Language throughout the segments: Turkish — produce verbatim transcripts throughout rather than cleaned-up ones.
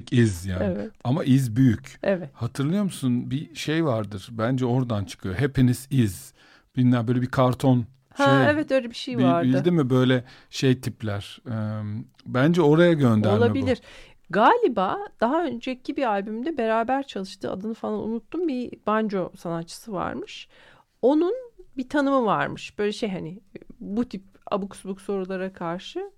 is yani. Evet. Ama is büyük. Evet. Hatırlıyor musun? Bir şey vardır. Bence oradan çıkıyor. Happiness is. Bilmem böyle bir karton Ha şey. evet, öyle bir şey Bil- vardı. Bildi mi böyle şey tipler? Ee, bence oraya gönderme Olabilir. bu. Galiba daha önceki bir albümde beraber çalıştığı, adını falan unuttum, bir banjo sanatçısı varmış. Onun bir tanımı varmış. Böyle şey, hani bu tip abuk subuk sorulara karşı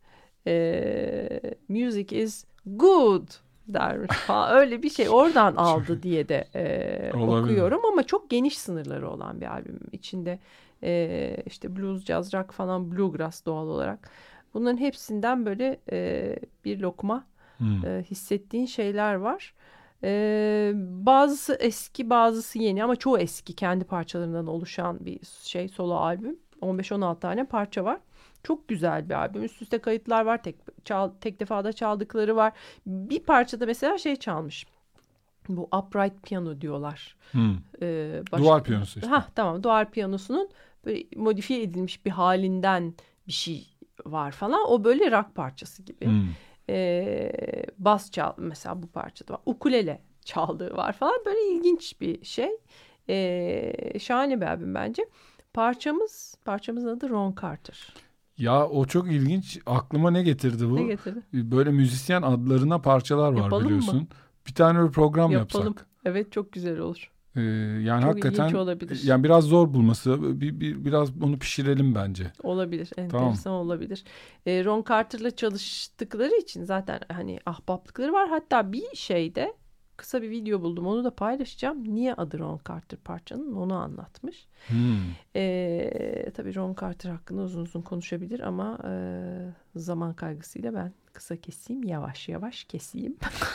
e, music is good dermiş falan. Öyle bir şey oradan aldı diye de e, okuyorum, ama çok geniş sınırları olan bir albüm. İçinde e, işte blues, jazz, rock falan, bluegrass doğal olarak. Bunların hepsinden böyle e, bir lokma Hmm. e, hissettiğin şeyler var. E, bazısı eski, bazısı yeni, ama çoğu eski, kendi parçalarından oluşan bir şey, solo albüm. on beş on altı tane parça var. Çok güzel bir albüm. Üst üste kayıtlar var. Tek, çal, tek defada çaldıkları var. Bir parçada mesela şey çalmış. Bu upright piyano diyorlar. Hmm. Ee, başka... Duvar piyanosu işte. Hah, tamam, duvar piyanosunun böyle modifiye edilmiş bir halinden bir şey var falan. O böyle rock parçası gibi. Hmm. Ee, bas çal mesela bu parçada var. Ukulele çaldığı var falan. Böyle ilginç bir şey. Ee, şahane bir albüm bence. Parçamız, parçamızın adı Ron Carter. Ya o çok ilginç. Aklıma ne getirdi bu? Ne getirdi? Böyle müzisyen adlarına parçalar var. Yapalım biliyorsun. Mı? Bir tane bir program Yapalım. yapsak. Evet, çok güzel olur. Ee, yani çok hakikaten ilginç olabilir. Yani biraz zor bulması. Bir, bir biraz onu pişirelim bence. Olabilir. Enteresan tamam. olabilir. Ee, Ron Carter'la çalıştıkları için zaten hani ahbaplıkları var. Hatta bir şeyde kısa bir video buldum. Onu da paylaşacağım. Niye adı Ron Carter parçanın, onu anlatmış. Hmm. Ee, tabii Ron Carter hakkında uzun uzun konuşabilir ama e, zaman kaygısıyla ben kısa keseyim. Yavaş yavaş keseyim.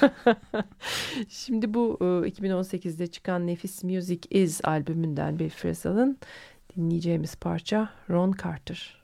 Şimdi bu e, iki bin on sekizde çıkan Nefis Music Is albümünden bir Frezal'ın dinleyeceğimiz parça Ron Carter.